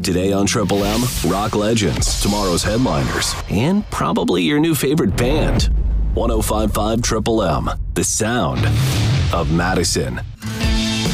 Today on Triple M, rock legends, tomorrow's headliners, and probably your new favorite band. 105.5 Triple M, the sound of Madison.